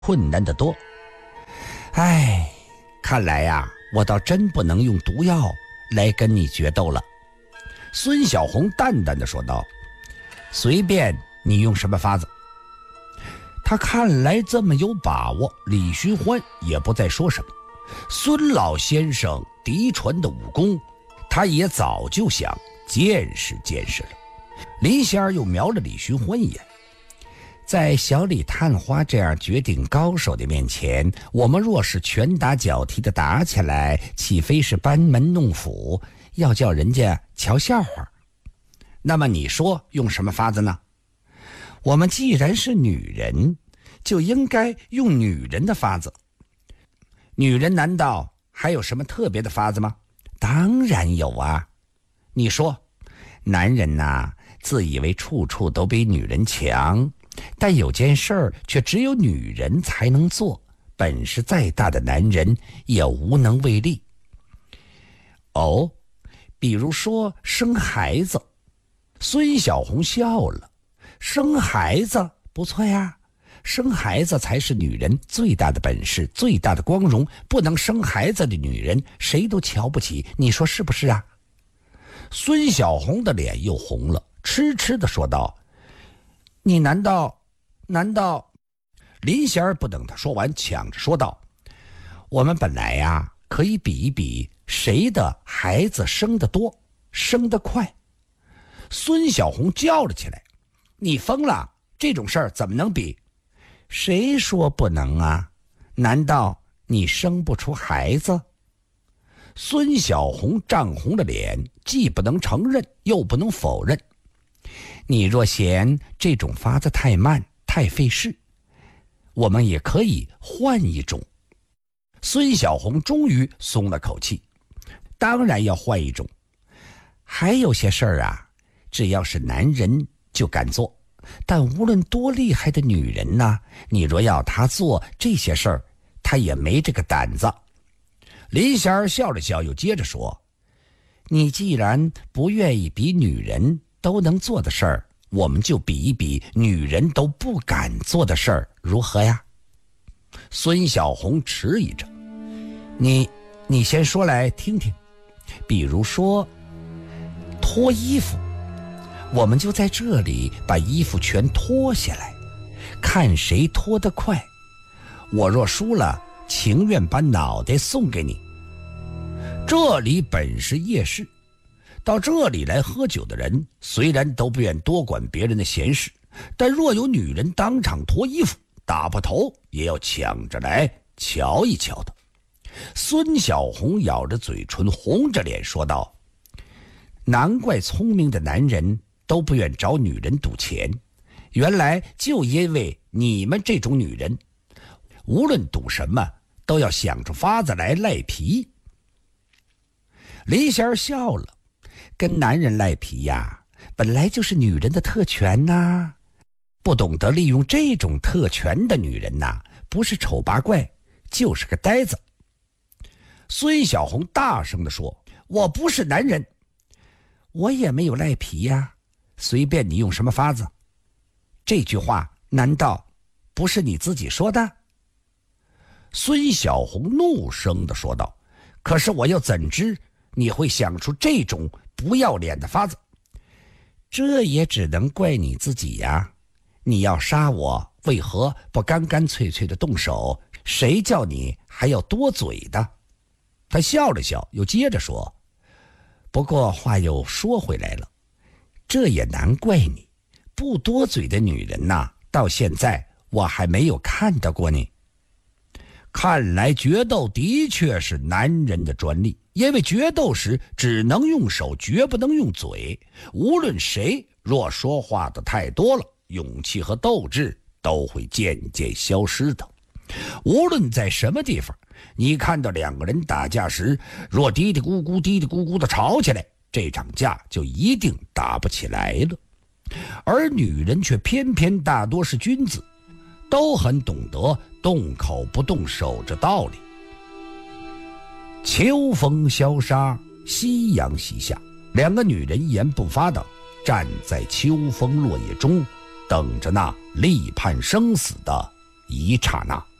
困难得多。哎，看来呀，我倒真不能用毒药来跟你决斗了。孙小红淡淡的说道，随便你用什么法子。他看来这么有把握，李寻欢也不再说什么。孙老先生嫡传的武功，他也早就想见识见识了。林仙儿又瞄了李寻欢一眼，在小李探花这样绝顶高手的面前，我们若是拳打脚踢的打起来，岂非是班门弄斧，要叫人家瞧笑话？那么你说用什么法子呢？我们既然是女人，就应该用女人的法子。女人难道还有什么特别的法子吗？当然有啊。你说，男人呐，自以为处处都比女人强，但有件事儿却只有女人才能做，本事再大的男人也无能为力。哦，比如说生孩子。孙小红笑了，生孩子不错呀，生孩子才是女人最大的本事，最大的光荣，不能生孩子的女人谁都瞧不起，你说是不是啊？孙小红的脸又红了，痴痴地说道，你难道林仙儿不等他说完，抢着说道，我们本来呀，可以比一比谁的孩子生得多，生得快。孙小红叫了起来，你疯了，这种事儿怎么能比？谁说不能啊？难道你生不出孩子？孙小红涨红了脸，既不能承认又不能否认。你若嫌这种法子太慢太费事，我们也可以换一种。孙小红终于松了口气，当然要换一种。还有些事儿啊，只要是男人就敢做，但无论多厉害的女人呢，你若要她做这些事儿，她也没这个胆子。林仙儿笑了笑，又接着说，你既然不愿意比女人都能做的事儿，我们就比一比女人都不敢做的事儿，如何呀？孙小红迟疑着，你先说来听听。比如说脱衣服，我们就在这里把衣服全脱下来，看谁脱得快。我若输了，情愿把脑袋送给你。这里本是夜市，到这里来喝酒的人虽然都不愿多管别人的闲事，但若有女人当场脱衣服，打破头也要抢着来瞧一瞧的。孙小红咬着嘴唇，红着脸说道，难怪聪明的男人都不愿找女人赌钱，原来就因为你们这种女人，无论赌什么都要想出法子来赖皮。林仙儿笑了，跟男人赖皮呀，本来就是女人的特权呐，不懂得利用这种特权的女人呐，不是丑八怪就是个呆子。孙小红大声地说，我不是男人，我也没有赖皮呀，随便你用什么法子。这句话难道不是你自己说的？孙小红怒声地说道，可是我又怎知你会想出这种不要脸的法子？这也只能怪你自己呀，你要杀我，为何不干干脆脆的动手？谁叫你还要多嘴的？他笑了笑，又接着说，不过话又说回来了，这也难怪你，不多嘴的女人呐，到现在我还没有看到过你。看来决斗的确是男人的专利，因为决斗时只能用手，绝不能用嘴。无论谁若说话的太多了，勇气和斗志都会渐渐消失的。无论在什么地方，你看到两个人打架时，若嘀嘀咕咕的吵起来，这场架就一定打不起来了。而女人却偏偏大多是君子，都很懂得动口不动手这道理。秋风萧杀，夕阳西下，两个女人一言不发地站在秋风落叶中，等着那立判生死的一刹那。